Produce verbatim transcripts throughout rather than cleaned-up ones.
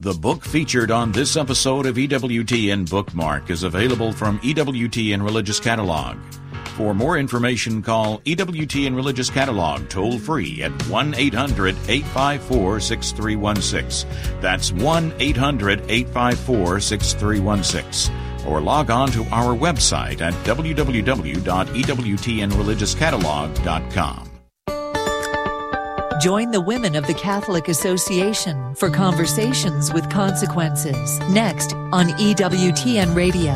The book featured on this episode of E W T N Bookmark is available from E W T N Religious Catalog. For more information, call E W T N Religious Catalog toll-free at one eight hundred eight five four six three one six. That's one eight hundred eight five four six three one six. Or log on to our website at w w w dot e w t n religious catalog dot com. Join the women of the Catholic Association for Conversations with Consequences, next on E W T N Radio.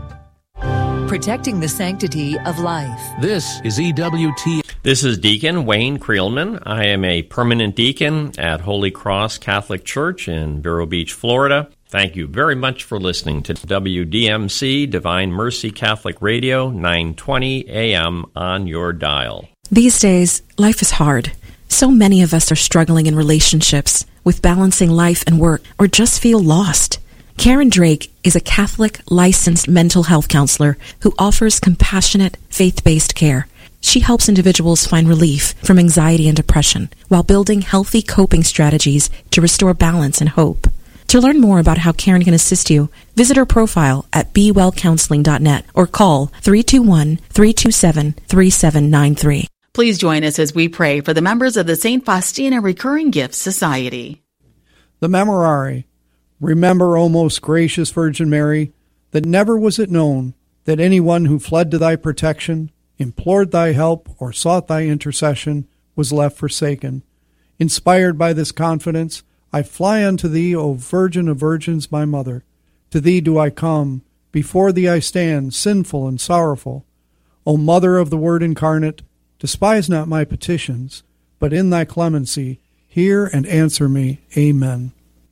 Protecting the sanctity of life. This is E W T N. This is Deacon Wayne Creelman. I am a permanent deacon at Holy Cross Catholic Church in Vero Beach, Florida. Thank you very much for listening to W D M C, Divine Mercy Catholic Radio, nine twenty A M on your dial. These days, life is hard. So many of us are struggling in relationships, with balancing life and work, or just feel lost. Karen Drake is a Catholic licensed mental health counselor who offers compassionate, faith-based care. She helps individuals find relief from anxiety and depression while building healthy coping strategies to restore balance and hope. To learn more about how Karen can assist you, visit her profile at be well counseling dot net or call three two one, three two seven, three seven nine three. Please join us as we pray for the members of the Saint Faustina Recurring Gifts Society. The Memorare. Remember, O most gracious Virgin Mary, that never was it known that anyone who fled to thy protection, implored thy help, or sought thy intercession was left forsaken. Inspired by this confidence, I fly unto thee, O Virgin of Virgins, my Mother. To thee do I come, before thee I stand, sinful and sorrowful. O Mother of the Word incarnate, despise not my petitions, but in thy clemency hear and answer me. Amen.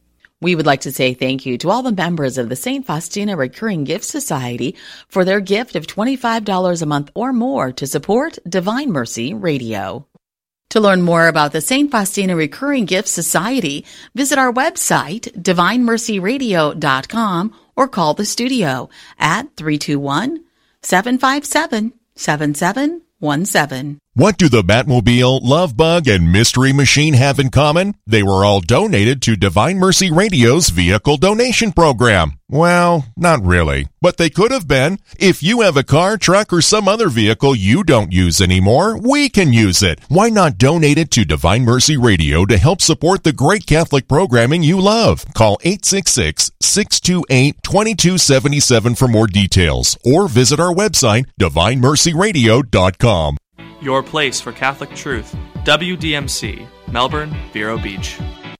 We would like to say thank you to all the members of the Saint Faustina Recurring Gift Society for their gift of twenty-five dollars a month or more to support Divine Mercy Radio. To learn more about the Saint Faustina Recurring Gift Society, visit our website, divine mercy radio dot com, or call the studio at three two one, seven five seven, seven seven one seven. What do the Batmobile, Love Bug, and Mystery Machine have in common? They were all donated to Divine Mercy Radio's vehicle donation program. Well, not really, but they could have been. If you have a car, truck, or some other vehicle you don't use anymore, we can use it. Why not donate it to Divine Mercy Radio to help support the great Catholic programming you love? Call eight six six, six two eight, two two seven seven for more details, or visit our website, divine mercy radio dot com. Your place for Catholic truth. W D M C, Melbourne, Vero Beach.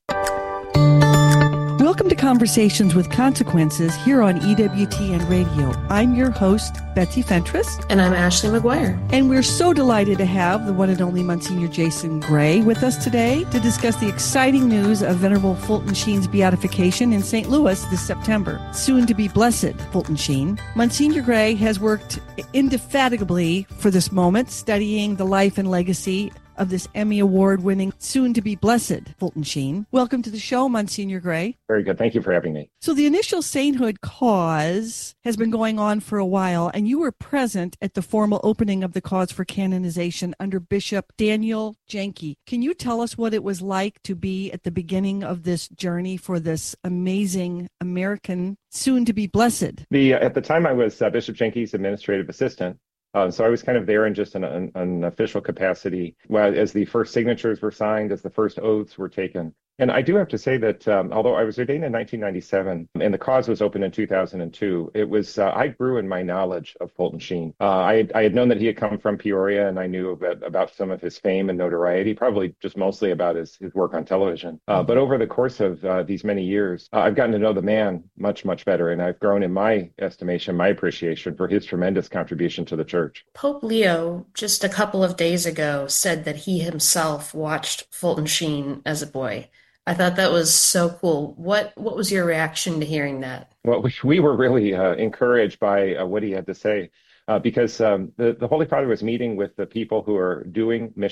Welcome to Conversations with Consequences here on E W T N Radio. I'm your host, Betsy Fentress. And I'm Ashley McGuire. And we're so delighted to have the one and only Monsignor Jason Gray with us today to discuss the exciting news of Venerable Fulton Sheen's beatification in Saint Louis this September. Soon to be blessed Fulton Sheen. Monsignor Gray has worked indefatigably for this moment, studying the life and legacy of this Emmy Award-winning, soon-to-be blessed Fulton Sheen. Welcome to the show, Monsignor Gray. Very good. Thank you for having me. So the initial sainthood cause has been going on for a while, and you were present at the formal opening of the cause for canonization under Bishop Daniel Janke. Can you tell us what it was like to be at the beginning of this journey for this amazing American soon-to-be blessed? The, uh, at the time, I was uh, Bishop Janke's administrative assistant. Uh, so I was kind of there in just an, an, an official capacity well, as the first signatures were signed, as the first oaths were taken. And I do have to say that um, although I was ordained in nineteen ninety-seven and the cause was opened in two thousand two, it was uh, I grew in my knowledge of Fulton Sheen. Uh, I, had, I had known that he had come from Peoria, and I knew about, about some of his fame and notoriety, probably just mostly about his, his work on television. Uh, but over the course of uh, these many years, uh, I've gotten to know the man much, much better, and I've grown in my estimation, my appreciation for his tremendous contribution to the church. Pope Leo, just a couple of days ago, said that he himself watched Fulton Sheen as a boy. I thought that was so cool. What what was your reaction to hearing that? Well, we, we were really uh, encouraged by uh, what he had to say, uh, because um, the, the Holy Father was meeting with the people who are doing mission